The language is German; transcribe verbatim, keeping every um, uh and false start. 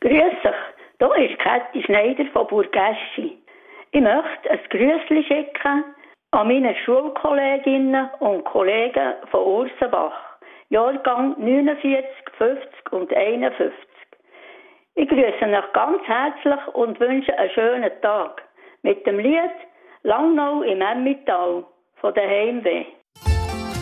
Grüß euch, hier ist Käthi Schneider von Burgeschi. Ich möchte ein Grüßli schicken an meine Schulkolleginnen und Kollegen von Ursenbach, Jahrgang neunundvierzig, fünfzig und einundfünfzig. Ich grüße euch ganz herzlich und wünsche einen schönen Tag mit dem Lied «Langnau im Emmental» von der Heimweh.